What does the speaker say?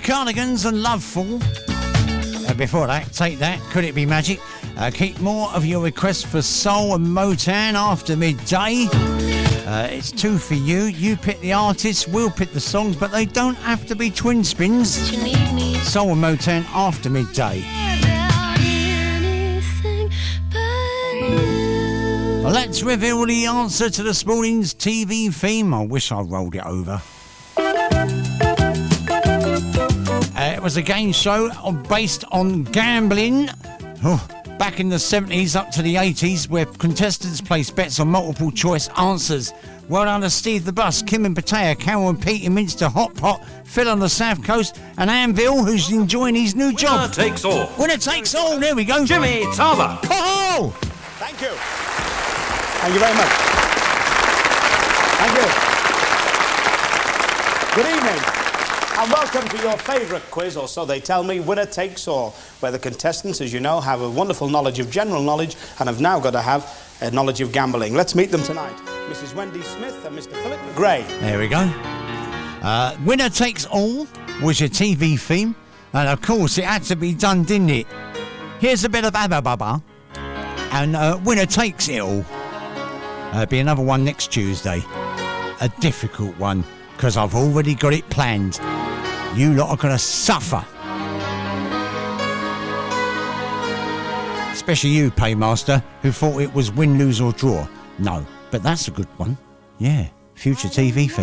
Cardigans and Loveful. Before that, Take That, Could It Be Magic? Keep more of your requests for soul and Motown after midday. It's two for you. You pick the artists, we'll pick the songs, but they don't have to be twin spins. Soul and Motown after midday. Well, let's reveal the answer to this morning's TV theme. I wish I rolled it over. It was a game show based on gambling. Back in the 70s up to the 80s, where contestants placed bets on multiple choice answers. Well done to Steve the Bus, Kim and Pattaya, Carol and Pete in Minster, Hot Pot, Phil on the South Coast, and Anvil, who's enjoying his new job. Winner takes all. Winner takes all, there we go. Jimmy Tarver. Oh! Thank you. Thank you very much. Thank you. Good evening. And welcome to your favourite quiz, or so they tell me, Winner Takes All, where the contestants, as you know, have a wonderful knowledge of general knowledge and have now got to have a knowledge of gambling. Let's meet them tonight. Mrs. Wendy Smith and Mr. Philip McGray. There we go. Winner Takes All was your TV theme, and of course it had to be done, didn't it? Here's a bit of Abba Baba, and Winner Takes It All. Be another one next Tuesday. A difficult one, because I've already got it planned. You lot are going to suffer. Especially you, Paymaster, who thought it was win, lose or draw. No, but that's a good one. Yeah, future TV theme.